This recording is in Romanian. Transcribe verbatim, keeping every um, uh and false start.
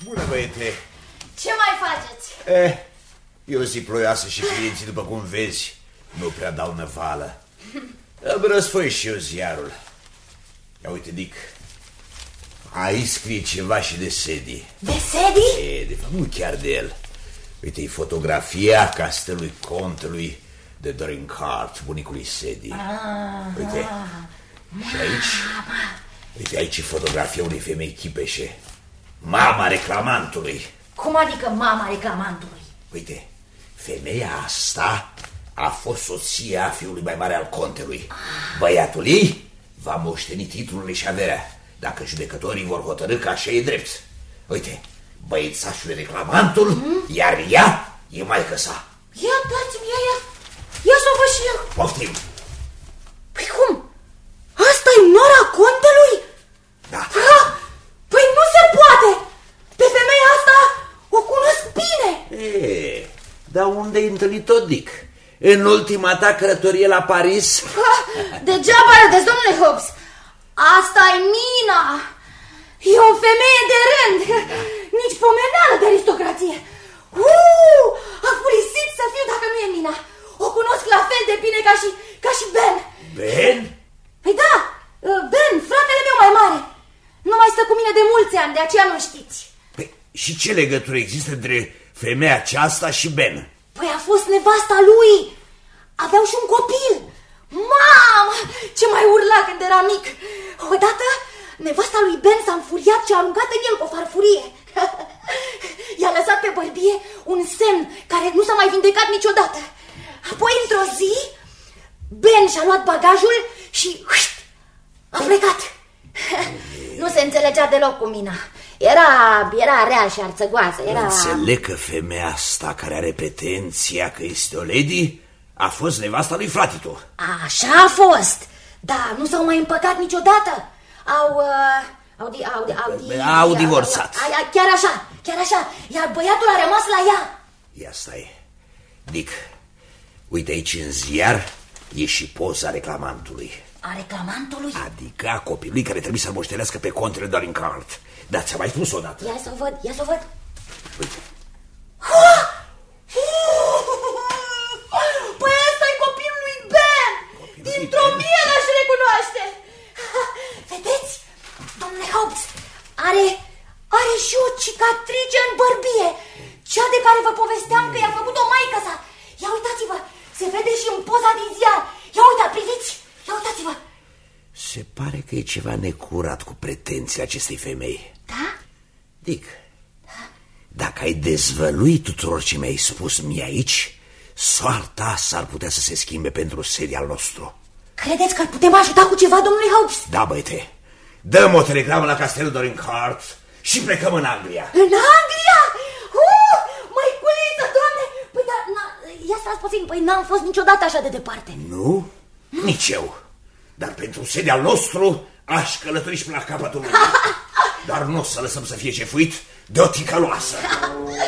Bună, băiete! Ce mai faceți? Eh, e o zi ploioasă și clienții, după cum vezi, nu prea dau năvală. Îmi răsfoi și eu ziarul. Ia uite, Dick, aici scrie ceva și de Sadie. De Sadie? E, de fapt, nu chiar de el. Uite-i fotografia castelului contelui de Dorincourt, bunicului Sadie. Ah, uite, ah, și aici, uite aici e fotografia unei femei chipeșe. Mama reclamantului. Cum adică mama reclamantului? Uite, femeia asta a fost soția fiului mai mare al contelui. Ah. Băiatul ei va moșteni titlurile și averea, dacă judecătorii vor hotărâ că așa e drept. Uite, băiețașul e reclamantul, mm? iar ea e maică sa. Ia, dați-mi, ia, ia, ia să o văd și eu. Poftim. Păi cum? Asta-i nora contelui? Da. Ha? Păi nu se poate! Pe femeia asta o cunosc bine! E, dar unde-ai întâlnit-o, Dick? În ultima ta călătorie la Paris? Ha, degeaba râdeți, domnule Hobbs. Asta-i Mina. E o femeie de rând. Nici pomeneală de aristocrație. Uuu, a furisit să fiu dacă nu e Mina. O cunosc la fel de bine ca și, ca și Ben. Ben? Păi da, Ben, fratele meu mai mare. Nu mai stă cu mine de mulți ani, de aceea nu știți. Păi, și ce legătură există între femeia aceasta și Ben? Păi a fost nevasta lui. Aveau și un copil. Mamă, ce mai urla când era mic. Odată, nevasta lui Ben s-a înfuriat și a aruncat în el cu o farfurie. I-a lăsat pe bărbie un semn care nu s-a mai vindecat niciodată. Apoi, într-o zi, Ben și-a luat bagajul și a plecat. Nu se înțelegea deloc cu Mina. Era, era rea și arțăgoasă. Era... Înțeleg că femeia asta care are pretenția că este o lady a fost nevasta lui fratitu. Așa a fost. Dar nu s-au mai împăcat niciodată. Au... Uh, au, di, au, di, au, di, au divorțat. Au, au, chiar așa, chiar așa. Iar băiatul a rămas la ea. Ia stai, Dick, uite aici în ziar e și poza reclamantului. A reclamantului? Adică a copilului care trebuie să-l moștenească pe contele Dorincourt. Dar ți-am mai spus odată. Ia să o văd, ia să o văd. Uite. Păi ăsta-i copilul lui Ben. Dintr-o mie l-aș recunoaște. Vedeți, domnule Hobbs, are, are și o cicatrice în bărbie. Cea de care vă povesteam că i-a făcut-o maică sa. Ia uitați-vă, se vede și în poza din ziar. Ia uita, priviți, ia uitați-vă. Se pare că e ceva necurat cu pretențiile acestei femei. Da? Dick, da? Dacă ai dezvălui tuturor ce mi-ai spus mie aici, soarta s-ar putea să se schimbe pentru Sadie al nostru. Credeți că îl putem ajuta cu ceva, domnule Hobbs? Da, băiete, dăm o telegramă la castelul Dorincourt și plecăm în Anglia. În Anglia? Uh, măiculiță, doamne! Păi, dar, ia stați puțin, păi n-am fost niciodată așa de departe. Nu? Nici eu. Dar pentru Sadie al nostru aș călători și până la capătul lumii. Dar nu o să lăsăm să fie cefuit de o ticăloasă.